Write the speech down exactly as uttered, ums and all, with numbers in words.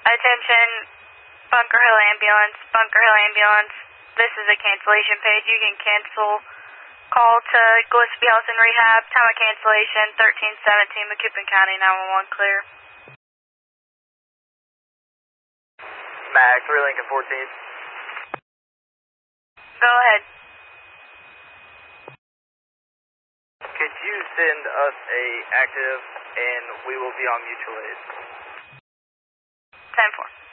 Attention, Bunker Hill Ambulance, Bunker Hill Ambulance. This is a cancellation page. You can cancel. Call to Gillespie Health and Rehab. Time of cancellation, thirteen seventeen, Macoupin County, nine one one, clear. Mac, three Lincoln fourteen. Go ahead. Could you send us a active and we will be on mutual aid? ten four.